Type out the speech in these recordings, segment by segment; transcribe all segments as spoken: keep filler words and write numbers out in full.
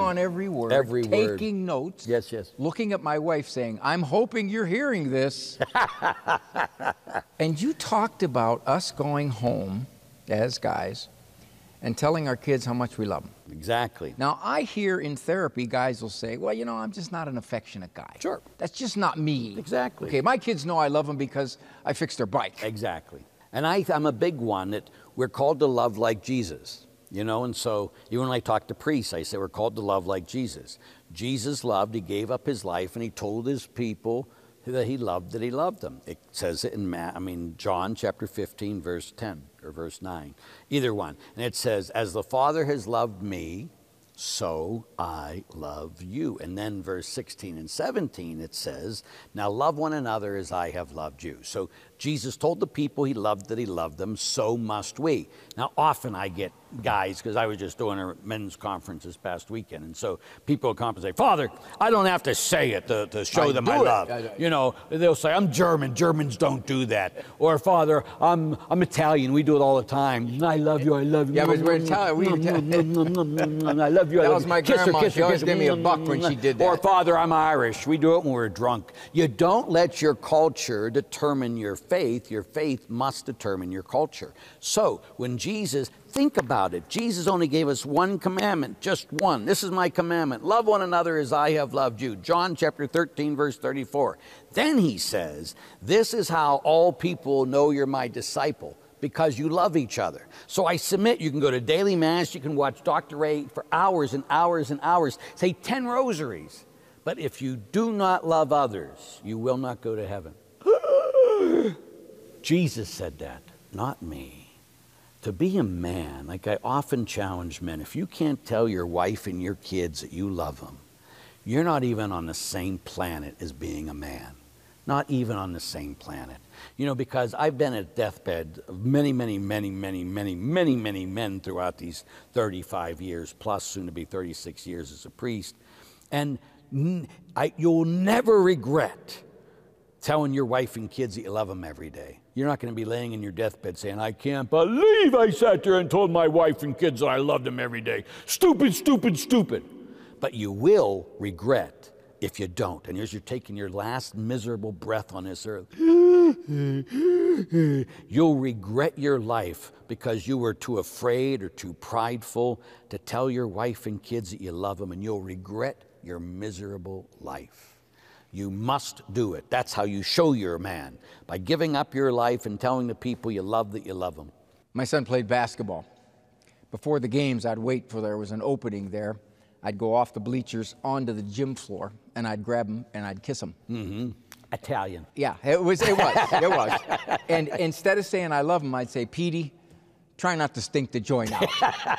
on every word, every taking word. notes. Yes, yes. Looking at my wife saying, I'm hoping you're hearing this. And you talked about us going home as guys and telling our kids how much we love them. Exactly. Now, I hear in therapy, guys will say, well, you know, I'm just not an affectionate guy. Sure. That's just not me. Exactly. Okay, my kids know I love them because I fixed their bike. Exactly. And I, I'm a big one that we're called to love like Jesus, you know, and so even when I talk to priests, I say we're called to love like Jesus. Jesus loved, he gave up his life, and he told his people that he loved, that he loved them. It says it in, Ma- I mean, John chapter fifteen, verse ten, or verse nine, either one. And it says, as the Father has loved me, so I love you. And then verse sixteen and seventeen, it says, now love one another as I have loved you. So Jesus told the people he loved that he loved them, so must we. Now often I get guys, because I was just doing a men's conference this past weekend, and so people will come and say, Father, I don't have to say it to, to show I them do I it. love. I- I- You know, they'll say, I'm German, Germans don't do that. Or Father, I'm, I'm Italian, we do it all the time. I love you, I love you. Yeah, but we're Italian, we- I love you, I That love was you. my Kiss her, grandma. kiss She her, always kiss gave me a her. buck when she did Or that. Father, I'm Irish, we do it when we're drunk. You don't let your culture determine your faith. Your faith must determine your culture. So when Jesus, think about it, Jesus only gave us one commandment, just one. This is my commandment. Love one another as I have loved you. John chapter thirteen, verse thirty-four. Then he says, this is how all people know you're my disciple, because you love each other. So I submit, you can go to daily mass, you can watch Doctor Ray for hours and hours and hours, say ten rosaries. But if you do not love others, you will not go to heaven. Jesus said that, not me. To be a man, like I often challenge men, if you can't tell your wife and your kids that you love them, you're not even on the same planet as being a man. Not even on the same planet. You know, because I've been at deathbed of many, many, many, many, many, many, many men throughout these thirty-five years, plus soon to be thirty-six years as a priest. And I, you'll never regret telling your wife and kids that you love them every day. You're not going to be laying in your deathbed saying, I can't believe I sat there and told my wife and kids that I loved them every day. Stupid, stupid, stupid. But you will regret if you don't. And as you're taking your last miserable breath on this earth, you'll regret your life because you were too afraid or too prideful to tell your wife and kids that you love them, and you'll regret your miserable life. You must do it. That's how you show you're a man, by giving up your life and telling the people you love that you love them. My son played basketball. Before the games, I'd wait for there was an opening there. I'd go off the bleachers onto the gym floor, and I'd grab him and I'd kiss him. Mm-hmm. Italian. Yeah, it was, it was, it was. And instead of saying I love him, I'd say, Petey, try not to stink the joint out.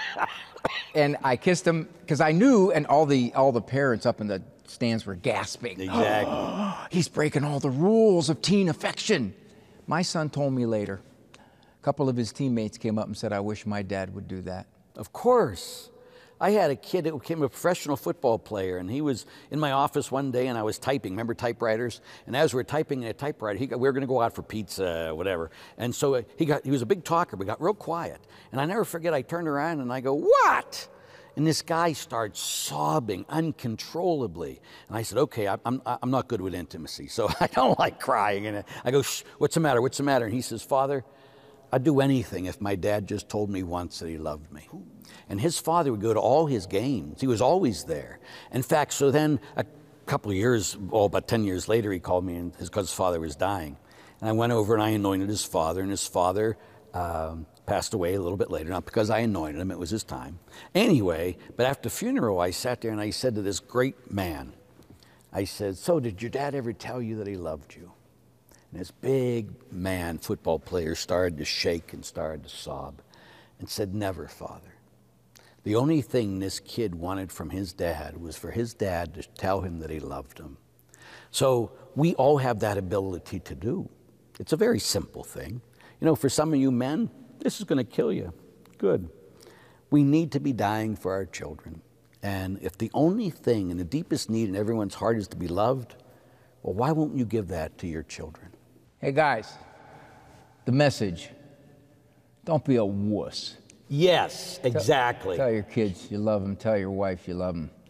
And I kissed him because I knew, and all the all the parents up in the stands were gasping. Exactly. He's breaking all the rules of teen affection. My son told me later, a couple of his teammates came up and said, I wish my dad would do that. Of course. I had a kid that became a professional football player, and he was in my office one day, and I was typing. Remember typewriters? And as we were typing in a typewriter, he got, we were going to go out for pizza, whatever. And so he got he was a big talker, but got real quiet. And I never forget, I turned around and I go, what? And this guy starts sobbing uncontrollably. And I said, okay, I'm, I'm, I'm not good with intimacy, so I don't like crying. And I go, shh, what's the matter? What's the matter? And he says, Father, I'd do anything if my dad just told me once that he loved me. And his father would go to all his games. He was always there. In fact, so then a couple of years, oh, about ten years later, he called me because his, his father was dying. And I went over and I anointed his father, and his father um, passed away a little bit later. Not because I anointed him, it was his time. Anyway, but after the funeral, I sat there and I said to this great man, I said, so did your dad ever tell you that he loved you? And this big man, football player, started to shake and started to sob and said, never, Father. The only thing this kid wanted from his dad was for his dad to tell him that he loved him. So we all have that ability to do. It's a very simple thing. You know, for some of you men, this is going to kill you. Good. We need to be dying for our children. And if the only thing and the deepest need in everyone's heart is to be loved, well, why won't you give that to your children? Hey, guys, the message, don't be a wuss. Yes, exactly. Tell, tell your kids you love them. Tell your wife you love them.